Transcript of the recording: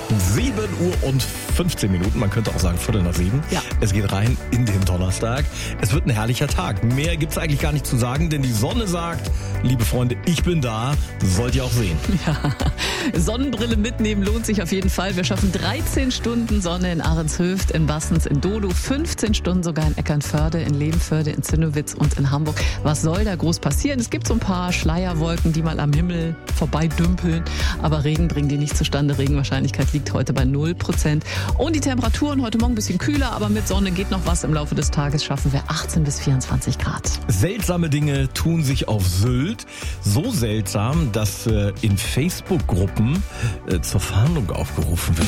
7:15, man könnte auch sagen 6:45. Ja. Es geht rein in den Donnerstag. Es wird ein herrlicher Tag. Mehr gibt's eigentlich gar nicht zu sagen, denn die Sonne sagt, liebe Freunde, ich bin da, sollt ihr auch sehen. Ja, Sonnenbrille mitnehmen lohnt sich auf jeden Fall. Wir schaffen 13 Stunden Sonne in Ahrens-Höft, in Bassens, in Dodo, 15 Stunden sogar in Eckernförde, in Lebenförde, in Zinnowitz und in Hamburg. Was soll da groß passieren? Es gibt so ein paar Schleierwolken, die mal am Himmel vorbeidümpeln, aber Regen bringen die nicht zustande. Regenwahrscheinlichkeit liegt heute bei 0%. Und die Temperaturen heute Morgen ein bisschen kühler, aber mit Sonne geht noch was. Im Laufe des Tages schaffen wir 18 bis 24 Grad. Seltsame Dinge tun sich auf Sylt. So seltsam, dass in Facebook-Gruppen zur Fahndung aufgerufen wird.